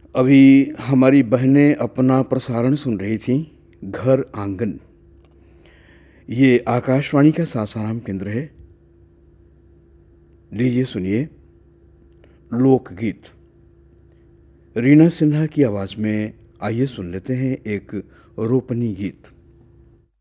अभी हमारी बहनें अपना प्रसारण सुन रही थीं, घर आंगन। ये आकाशवाणी का सासाराम केंद्र है। लीजिए सुनिए लोकगीत। रीना सिन्हा की आवाज़ में आइए सुन लेते हैं एक रोपनी गीत।